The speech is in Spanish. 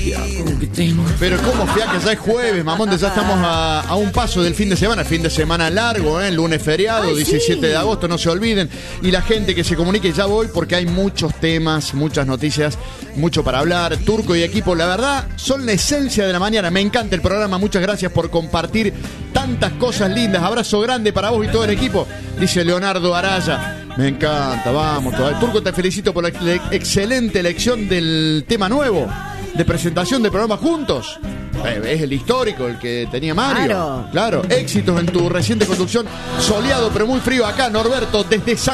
Pero cómo fiaca, ya es jueves, Mamonde, ya estamos a un paso del fin de semana largo, el lunes feriado, 17 de agosto, no se olviden. Y la gente que se comunique, ya voy, porque hay muchos temas, muchas noticias, mucho para hablar. Turco y equipo, la verdad, son la esencia de la mañana. Me encanta el programa, muchas gracias por compartir tantas cosas lindas. Abrazo grande para vos y todo el equipo, dice Leonardo Araya. Me encanta, vamos todavía. Turco, te felicito por la excelente elección del tema nuevo de presentación de programa juntos. Es el histórico, el que tenía Mario. Claro, éxitos en tu reciente conducción. Soleado pero muy frío acá, Norberto, desde San